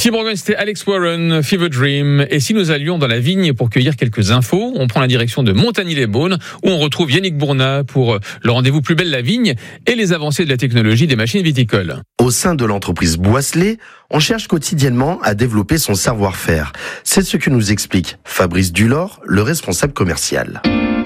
Ici Bourgogne, c'était Alex Warren, Fever Dream. Et si nous allions dans la vigne pour cueillir quelques infos, on prend la direction de Montagny-les-Beaunes, où on retrouve Yannick Bournat pour le rendez-vous Plus belle la vigne et les avancées de la technologie des machines viticoles. Au sein de l'entreprise Boisselet, on cherche quotidiennement à développer son savoir-faire. C'est ce que nous explique Fabrice Dulor, le responsable commercial.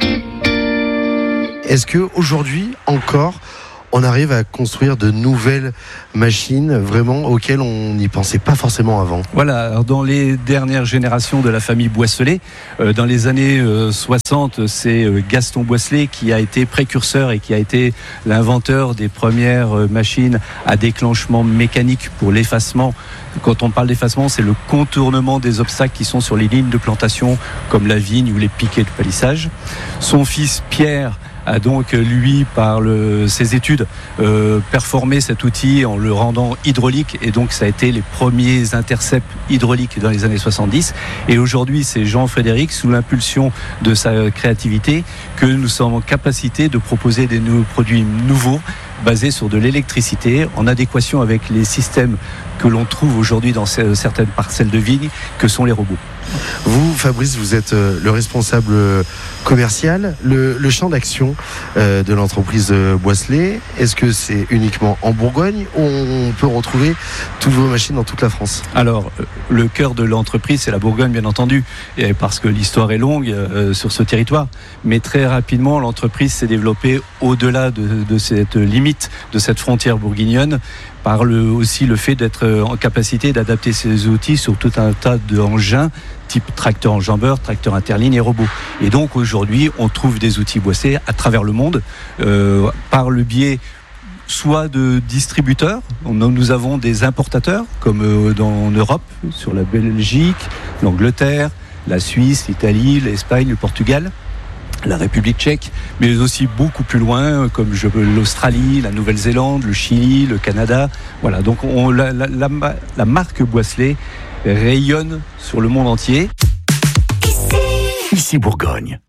Est-ce que aujourd'hui encore, on arrive à construire de nouvelles machines vraiment auxquelles on n'y pensait pas forcément avant? Voilà, alors dans les dernières générations de la famille Boisselet, dans les années 60, c'est Gaston Boisselet qui a été précurseur et qui a été l'inventeur des premières machines à déclenchement mécanique pour l'effacement. Quand on parle d'effacement, c'est le contournement des obstacles qui sont sur les lignes de plantation, comme la vigne ou les piquets de palissage. Son fils Pierre a donc, lui, par ses études, performé cet outil en le rendant hydraulique. Et donc, ça a été les premiers intercepts hydrauliques dans les années 70. Et aujourd'hui, c'est Jean-Frédéric, sous l'impulsion de sa créativité, que nous sommes en capacité de proposer des produits nouveaux, basés sur de l'électricité, en adéquation avec les systèmes que l'on trouve aujourd'hui dans certaines parcelles de vignes, que sont les robots. Vous, Fabrice, vous êtes le responsable commercial. Le champ d'action de l'entreprise Boisselet, est-ce que c'est uniquement en Bourgogne ou on peut retrouver toutes vos machines dans toute la France? Alors, le cœur de l'entreprise, c'est la Bourgogne, bien entendu, et parce que l'histoire est longue sur ce territoire. Mais très rapidement, l'entreprise s'est développée au-delà de cette limite, de cette frontière bourguignonne, par aussi le fait d'être en capacité d'adapter ces outils sur tout un tas d'engins, type tracteur enjambeur, tracteur interligne et robots. Et donc aujourd'hui, on trouve des outils Boisselet à travers le monde, par le biais soit de distributeurs. Nous avons des importateurs, comme en Europe, sur la Belgique, l'Angleterre, la Suisse, l'Italie, l'Espagne, le Portugal, la République tchèque, mais aussi beaucoup plus loin, comme l'Australie, la Nouvelle-Zélande, le Chili, le Canada. Voilà, donc la marque Boisselet rayonne sur le monde entier. Ici Bourgogne.